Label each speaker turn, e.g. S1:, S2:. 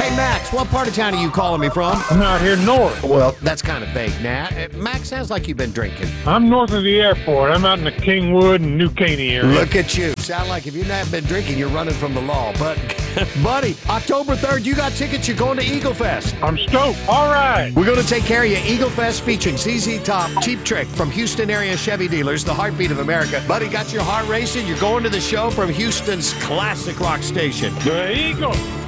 S1: Hey, Max, what part of town are you calling me from?
S2: I'm out here north.
S1: Well, that's kind of vague, Nat. Max, sounds like you've been drinking.
S2: I'm north of the airport. I'm out in the Kingwood and New Caney area.
S1: Look at you. Sound like if you've not been drinking, you're running from the law. But, buddy, October 3rd, you got tickets. You're going to Eagle Fest.
S2: I'm stoked. All right.
S1: We're going to take care of you. Eagle Fest featuring ZZ Top, Cheap Trick from Houston area Chevy dealers, the heartbeat of America. Buddy, got your heart racing. You're going to the show from Houston's classic rock station.
S2: The Eagle.